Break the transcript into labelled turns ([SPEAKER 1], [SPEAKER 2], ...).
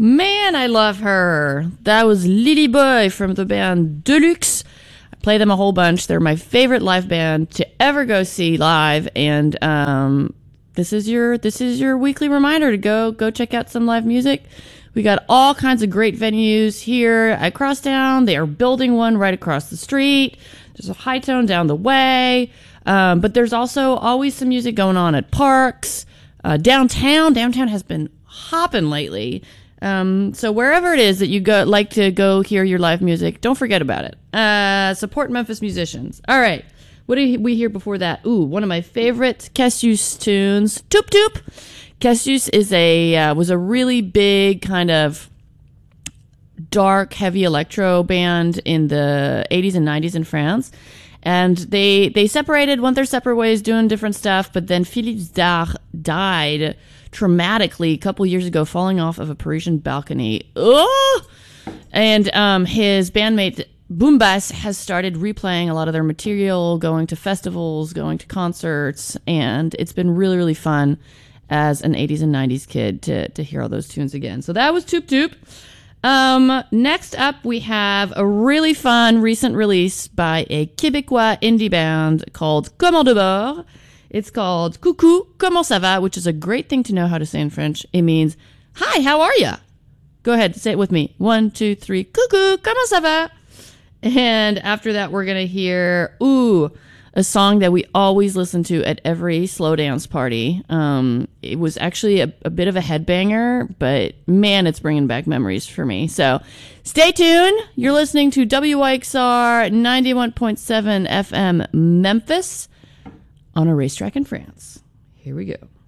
[SPEAKER 1] Man, I love her. That was Lily Boy from the band Deluxe. I play them a whole bunch. They're my favorite live band to ever go see live. And this is your weekly reminder to go check out some live music. We got all kinds of great venues here at Crosstown. They are building one right across the street. There's a High Tone down the way. But there's also always some music going on at parks. Downtown has been hopping lately. So wherever it is that you like to go hear your live music, don't forget about it. Support Memphis musicians. All right. What did we hear before that? Ooh, one of my favorite Cassius tunes, Toop Toop. Cassius was a really big kind of dark, heavy electro band in the 80s and 90s in France. And they separated, went their separate ways, doing different stuff. But then Philippe Zdar died traumatically a couple years ago, falling off of a Parisian balcony. Oh! And his bandmate Boombass has started replaying a lot of their material, going to festivals, going to concerts, and it's been really, really fun as an 80s and 90s kid to hear all those tunes again. So that was Toop Toop. Next up, we have a really fun recent release by a Québécois indie band called Comment de Bord. It's called Coucou, comment ça va, which is a great thing to know how to say in French. It means, hi, how are ya? Go ahead, say it with me. 1, 2, 3, coucou, comment ça va? And after that, we're going to hear, a song that we always listen to at every slow dance party. It was actually a bit of a headbanger, but man, it's bringing back memories for me. So stay tuned. You're listening to WYXR 91.7 FM Memphis on a racetrack in France. Here we go.